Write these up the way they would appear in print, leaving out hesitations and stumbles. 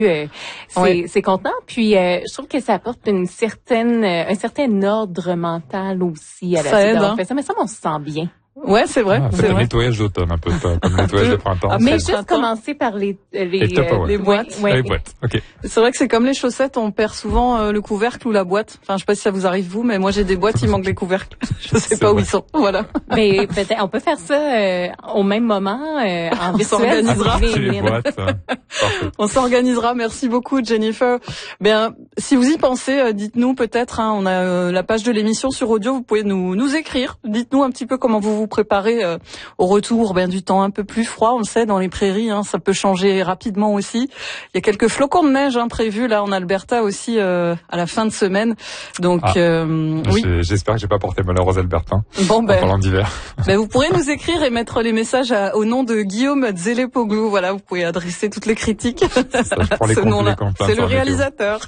ces contenants. Puis je trouve que ça apporte un certain ordre mental aussi à la suite d'avoir fait ça. Mais ça, on se sent bien. Ouais, c'est vrai. C'est le nettoyage d'automne, un peu comme le nettoyage de printemps. Mais juste commencer par les boîtes. Les boîtes, ok. C'est vrai que c'est comme les chaussettes, on perd souvent le couvercle ou la boîte. Enfin, je sais pas si ça vous arrive vous, mais moi j'ai des boîtes, il manque les couvercles. Je sais pas où ils sont. Voilà. Mais peut-être, on peut faire ça au même moment, en virtuel. On s'organisera. Merci beaucoup, Jennifer. Bien, si vous y pensez, dites-nous peut-être, on a la page de l'émission sur audio, vous pouvez nous écrire. Dites-nous un petit peu comment vous préparer au retour du temps un peu plus froid. On le sait, dans les prairies, ça peut changer rapidement aussi. Il y a quelques flocons de neige prévus là en Alberta aussi à la fin de semaine. Donc oui. J'espère que j'ai pas porté malheur aux Albertains. En parlant d'hiver. Vous pourrez nous écrire et mettre les messages au nom de Guillaume Zelepoglou. Voilà, vous pouvez adresser toutes les critiques. Ce nom-là, c'est le réalisateur.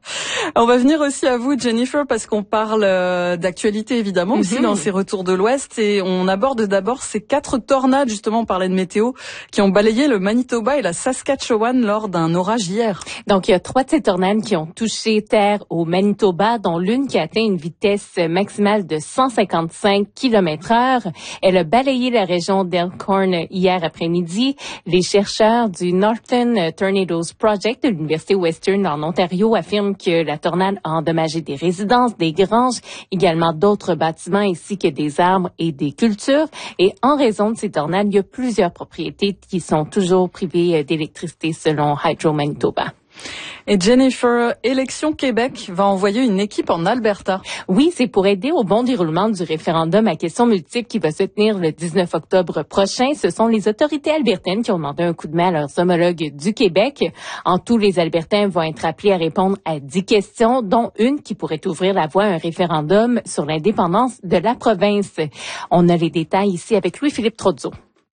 On va venir aussi à vous, Jennifer, parce qu'on parle d'actualité évidemment aussi dans ces retours de l'Ouest, et on aborde d'abord ces 4 tornades, justement, on parlait de météo, qui ont balayé le Manitoba et la Saskatchewan lors d'un orage hier. Donc, il y a 3 de ces tornades qui ont touché terre au Manitoba, dont l'une qui a atteint une vitesse maximale de 155 km/h. Elle a balayé la région d'Elkhorn hier après-midi. Les chercheurs du Northern Tornadoes Project de l'Université Western en Ontario affirment que la tornade a endommagé des résidences, des granges, également d'autres bâtiments ainsi que des arbres et des cultures. Et en raison de ces tornades, il y a plusieurs propriétés qui sont toujours privées d'électricité selon Hydro Manitoba. Et Jennifer, Élections Québec va envoyer une équipe en Alberta. Oui, c'est pour aider au bon déroulement du référendum à questions multiples qui va se tenir le 19 octobre prochain. Ce sont les autorités albertaines qui ont demandé un coup de main à leurs homologues du Québec. En tout, les Albertains vont être appelés à répondre à 10 questions, dont une qui pourrait ouvrir la voie à un référendum sur l'indépendance de la province. On a les détails ici avec Louis-Philippe Trozzo.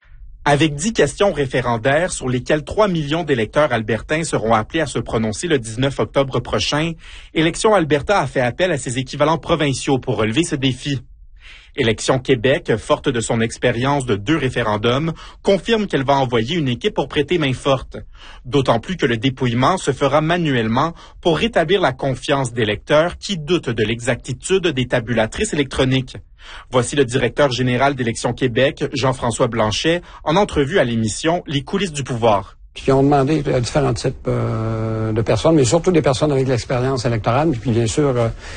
Avec 10 questions référendaires sur lesquelles 3 millions d'électeurs albertains seront appelés à se prononcer le 19 octobre prochain, Élections Alberta a fait appel à ses équivalents provinciaux pour relever ce défi. Élections Québec, forte de son expérience de 2 référendums, confirme qu'elle va envoyer une équipe pour prêter main forte. D'autant plus que le dépouillement se fera manuellement pour rétablir la confiance d'électeurs qui doutent de l'exactitude des tabulatrices électroniques. Voici le directeur général d'Élections Québec, Jean-François Blanchet, en entrevue à l'émission Les coulisses du pouvoir. Puis ils ont demandé différents types de personnes, mais surtout des personnes avec de l'expérience électorale, puis bien sûr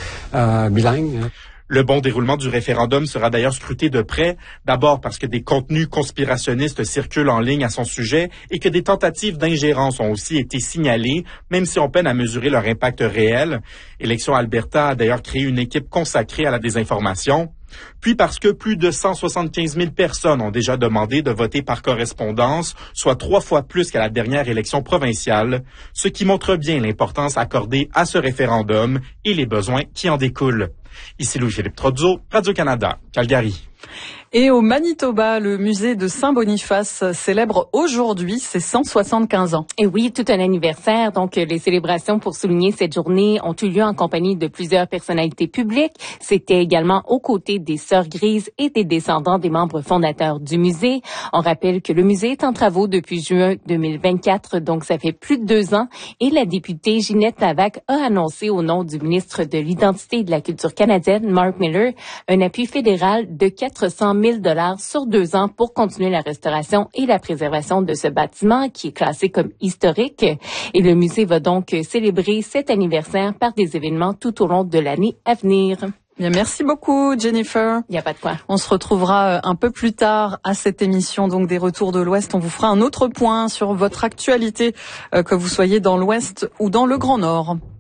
bilingues. Le bon déroulement du référendum sera d'ailleurs scruté de près, d'abord parce que des contenus conspirationnistes circulent en ligne à son sujet et que des tentatives d'ingérence ont aussi été signalées, même si on peine à mesurer leur impact réel. Élections Alberta a d'ailleurs créé une équipe consacrée à la désinformation. Puis parce que plus de 175 000 personnes ont déjà demandé de voter par correspondance, soit 3 fois plus qu'à la dernière élection provinciale, ce qui montre bien l'importance accordée à ce référendum et les besoins qui en découlent. Ici Louis-Philippe Trozzo, Radio-Canada, Calgary. Et au Manitoba, le musée de Saint-Boniface célèbre aujourd'hui ses 175 ans. Et oui, tout un anniversaire. Donc, les célébrations pour souligner cette journée ont eu lieu en compagnie de plusieurs personnalités publiques. C'était également aux côtés des Sœurs Grises et des descendants des membres fondateurs du musée. On rappelle que le musée est en travaux depuis juin 2024, donc ça fait plus de 2 ans. Et la députée Ginette Lavac a annoncé au nom du ministre de l'Identité et de la Culture canadienne, Mark Miller, un appui fédéral de 400 000 $ sur 2 ans pour continuer la restauration et la préservation de ce bâtiment qui est classé comme historique. Et le musée va donc célébrer cet anniversaire par des événements tout au long de l'année à venir. Bien, merci beaucoup, Jennifer. Il n'y a pas de quoi. On se retrouvera un peu plus tard à cette émission donc des Retours de l'Ouest. On vous fera un autre point sur votre actualité, que vous soyez dans l'Ouest ou dans le Grand Nord.